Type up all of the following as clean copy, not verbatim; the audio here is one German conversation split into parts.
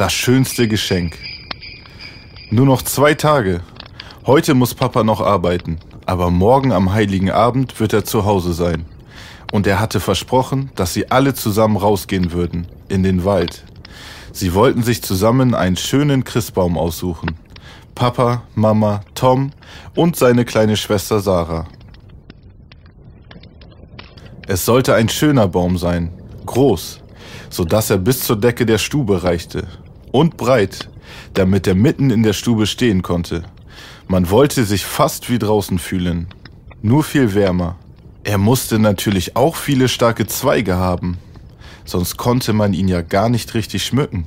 Das schönste Geschenk. Nur noch 2 Tage. Heute muss Papa noch arbeiten, aber morgen am Heiligen Abend wird er zu Hause sein. Und er hatte versprochen, dass sie alle zusammen rausgehen würden, in den Wald. Sie wollten sich zusammen einen schönen Christbaum aussuchen. Papa, Mama, Tom und seine kleine Schwester Sarah. Es sollte ein schöner Baum sein, groß, sodass er bis zur Decke der Stube reichte. Und breit, damit er mitten in der Stube stehen konnte. Man wollte sich fast wie draußen fühlen, nur viel wärmer. Er musste natürlich auch viele starke Zweige haben, sonst konnte man ihn ja gar nicht richtig schmücken.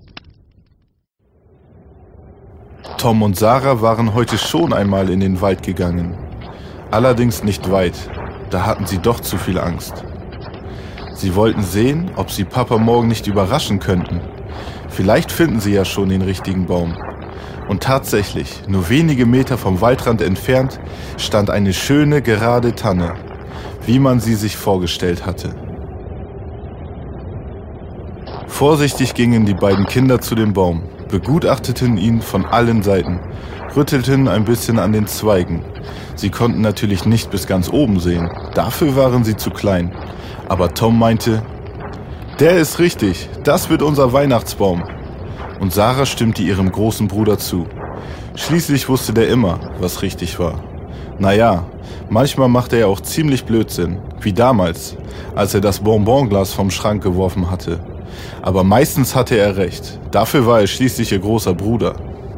Tom und Sarah waren heute schon einmal in den Wald gegangen. Allerdings nicht weit, da hatten sie doch zu viel Angst. Sie wollten sehen, ob sie Papa morgen nicht überraschen könnten. Vielleicht finden sie ja schon den richtigen Baum. Und tatsächlich, nur wenige Meter vom Waldrand entfernt, stand eine schöne, gerade Tanne, wie man sie sich vorgestellt hatte. Vorsichtig gingen die beiden Kinder zu dem Baum, begutachteten ihn von allen Seiten, rüttelten ein bisschen an den Zweigen. Sie konnten natürlich nicht bis ganz oben sehen, dafür waren sie zu klein. Aber Tom meinte, der ist richtig, das wird unser Weihnachtsbaum. Und Sarah stimmte ihrem großen Bruder zu. Schließlich wusste der immer, was richtig war. Naja, manchmal machte er auch ziemlich Blödsinn, wie damals, als er das Bonbonglas vom Schrank geworfen hatte. Aber meistens hatte er recht, dafür war er schließlich ihr großer Bruder.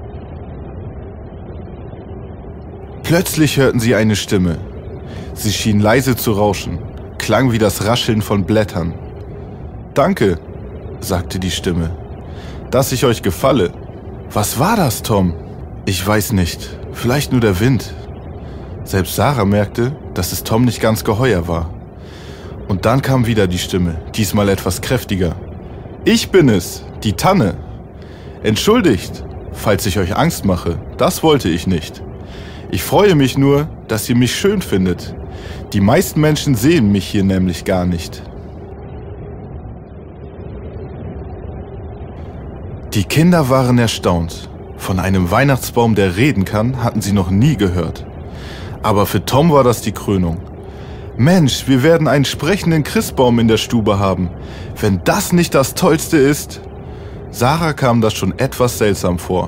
Plötzlich hörten sie eine Stimme. Sie schien leise zu rauschen, klang wie das Rascheln von Blättern. »Danke«, sagte die Stimme, »dass ich euch gefalle.« »Was war das, Tom?« »Ich weiß nicht, vielleicht nur der Wind.« Selbst Sarah merkte, dass es Tom nicht ganz geheuer war. Und dann kam wieder die Stimme, diesmal etwas kräftiger. »Ich bin es, die Tanne. Entschuldigt, falls ich euch Angst mache, das wollte ich nicht. Ich freue mich nur, dass ihr mich schön findet. Die meisten Menschen sehen mich hier nämlich gar nicht.« Die Kinder waren erstaunt. Von einem Weihnachtsbaum, der reden kann, hatten sie noch nie gehört. Aber für Tom war das die Krönung. Mensch, wir werden einen sprechenden Christbaum in der Stube haben. Wenn das nicht das Tollste ist. Sarah kam das schon etwas seltsam vor.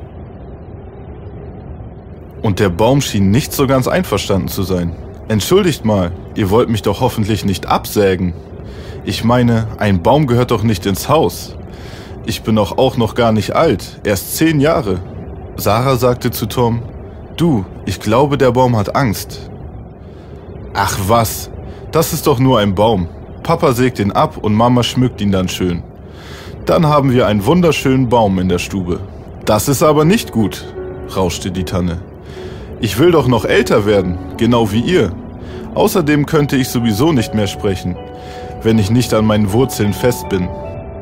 Und der Baum schien nicht so ganz einverstanden zu sein. Entschuldigt mal, ihr wollt mich doch hoffentlich nicht absägen. Ich meine, ein Baum gehört doch nicht ins Haus. Ich bin doch auch noch gar nicht alt, erst 10 Jahre. Sarah sagte zu Tom, du, ich glaube, der Baum hat Angst. Ach was, das ist doch nur ein Baum. Papa sägt ihn ab und Mama schmückt ihn dann schön. Dann haben wir einen wunderschönen Baum in der Stube. Das ist aber nicht gut, rauschte die Tanne. Ich will doch noch älter werden, genau wie ihr. Außerdem könnte ich sowieso nicht mehr sprechen, wenn ich nicht an meinen Wurzeln fest bin.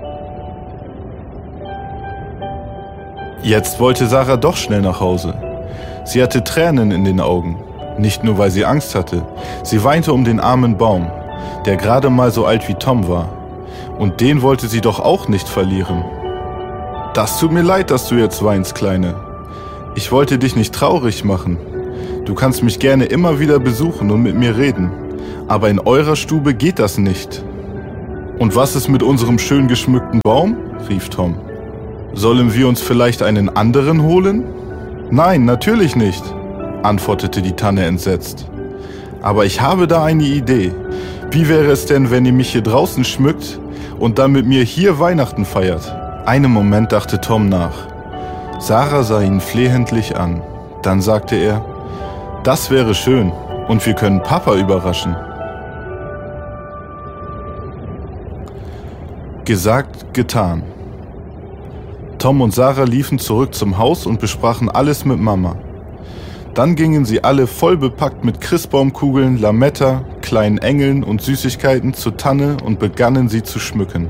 Jetzt wollte Sarah doch schnell nach Hause. Sie hatte Tränen in den Augen. Nicht nur, weil sie Angst hatte. Sie weinte um den armen Baum, der gerade mal so alt wie Tom war. Und den wollte sie doch auch nicht verlieren. Das tut mir leid, dass du jetzt weinst, Kleine. Ich wollte dich nicht traurig machen. Du kannst mich gerne immer wieder besuchen und mit mir reden. Aber in eurer Stube geht das nicht. Und was ist mit unserem schön geschmückten Baum? Rief Tom. Sollen wir uns vielleicht einen anderen holen? Nein, natürlich nicht, antwortete die Tanne entsetzt. Aber ich habe da eine Idee. Wie wäre es denn, wenn ihr mich hier draußen schmückt und dann mit mir hier Weihnachten feiert? Einen Moment dachte Tom nach. Sarah sah ihn flehentlich an. Dann sagte er, das wäre schön und wir können Papa überraschen. Gesagt, getan. Tom und Sarah liefen zurück zum Haus und besprachen alles mit Mama. Dann gingen sie alle voll bepackt mit Christbaumkugeln, Lametta, kleinen Engeln und Süßigkeiten zur Tanne und begannen sie zu schmücken.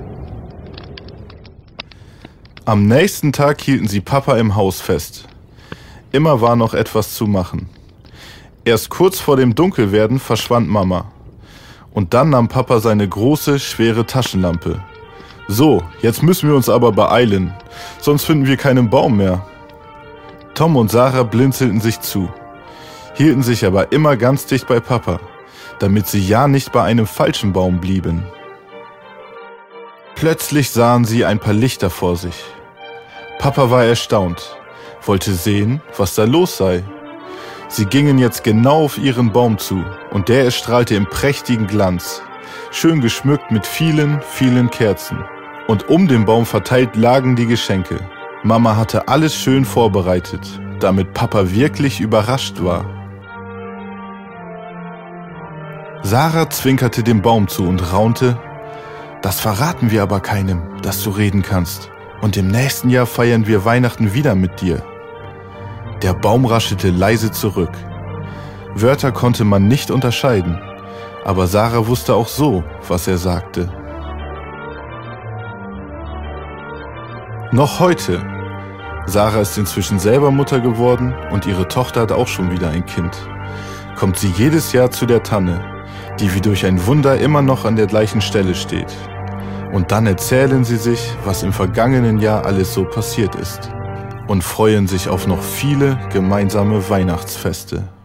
Am nächsten Tag hielten sie Papa im Haus fest. Immer war noch etwas zu machen. Erst kurz vor dem Dunkelwerden verschwand Mama. Und dann nahm Papa seine große, schwere Taschenlampe. So, jetzt müssen wir uns aber beeilen, sonst finden wir keinen Baum mehr. Tom und Sarah blinzelten sich zu, hielten sich aber immer ganz dicht bei Papa, damit sie ja nicht bei einem falschen Baum blieben. Plötzlich sahen sie ein paar Lichter vor sich. Papa war erstaunt, wollte sehen, was da los sei. Sie gingen jetzt genau auf ihren Baum zu und der erstrahlte im prächtigen Glanz, schön geschmückt mit vielen, vielen Kerzen. Und um den Baum verteilt lagen die Geschenke. Mama hatte alles schön vorbereitet, damit Papa wirklich überrascht war. Sarah zwinkerte dem Baum zu und raunte: Das verraten wir aber keinem, dass du reden kannst. Und im nächsten Jahr feiern wir Weihnachten wieder mit dir. Der Baum raschelte leise zurück. Wörter konnte man nicht unterscheiden, aber Sarah wusste auch so, was er sagte. Noch heute. Sarah ist inzwischen selber Mutter geworden und ihre Tochter hat auch schon wieder ein Kind. Kommt sie jedes Jahr zu der Tanne, die wie durch ein Wunder immer noch an der gleichen Stelle steht. Und dann erzählen sie sich, was im vergangenen Jahr alles so passiert ist. Und freuen sich auf noch viele gemeinsame Weihnachtsfeste.